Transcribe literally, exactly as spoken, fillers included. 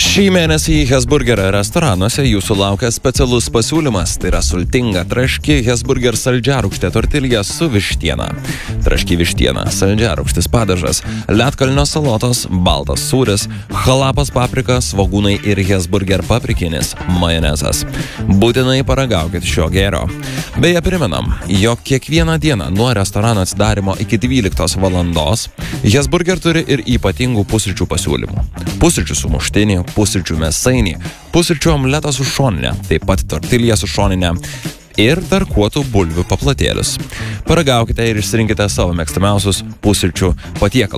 Šį mėnesį Hesburgerio restoranuose jūsų laukia specialus pasiūlymas, tai yra sultinga traški Hesburger saldžiarūgštė tortilja su vištiena. Traški vištiena, saldžiarūgštis padažas, ledkalnio salotos, baltas sūris, chalapas paprika, svogūnai ir Hesburger paprikinis majonezas. Būtinai paragaukit šio gėrio. Beje, priminam, jog kiekvieną dieną nuo restorano atsidarimo iki dvyliktos valandos Hesburger turi ir ypatingų pusryčių pasiūlymų. Pusryčių sumuštinį, pusryčių mėsainį, pusryčių omletą su šoninė, taip pat tortilja su šoninė ir tarkuotų bulvių paplatėlius. Paragaukite ir išsirinkite savo mėgstamiausius pusryčių patiekalus.